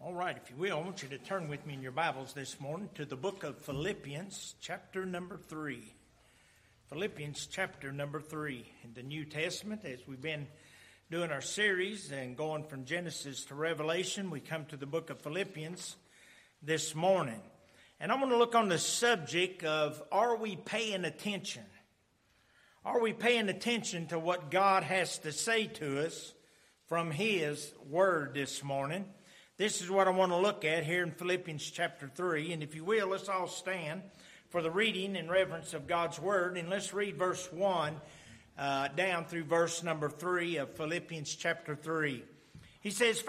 All right, if you will, I want you to turn with me in your Bibles this morning to the book of Philippians, chapter number 3. Philippians, chapter number 3 in the New Testament. As we've been doing our series and going from Genesis to Revelation, we come to the book of Philippians this morning. And I want to look on the subject of, are we paying attention? Are we paying attention to what God has to say to us from His Word this morning? This is what I want to look at here in Philippians chapter 3. And if you will, let's all stand for the reading and reverence of God's Word. And let's read verse 1 down through verse number 3 of Philippians chapter 3. He says,